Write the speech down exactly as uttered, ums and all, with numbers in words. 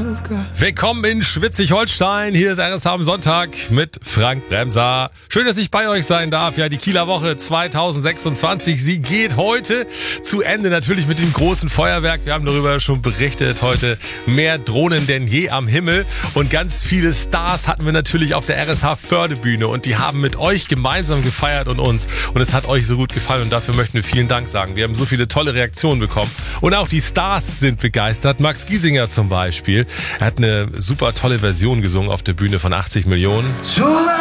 Willkommen in Schwitzig-Holstein. Hier ist R S H am Sonntag mit Frank Bremser. Schön, dass ich bei euch sein darf. Ja, die Kieler Woche zwanzig sechsundzwanzig, sie geht heute zu Ende. Natürlich mit dem großen Feuerwerk. Wir haben darüber schon berichtet. Heute mehr Drohnen denn je am Himmel. Und ganz viele Stars hatten wir natürlich auf der R S H-Fördebühne. Und die haben mit euch gemeinsam gefeiert und uns. Und es hat euch so gut gefallen. Und dafür möchten wir vielen Dank sagen. Wir haben so viele tolle Reaktionen bekommen. Und auch die Stars sind begeistert. Max Giesinger zum Beispiel. Er hat eine super tolle Version gesungen auf der Bühne von achtzig Millionen.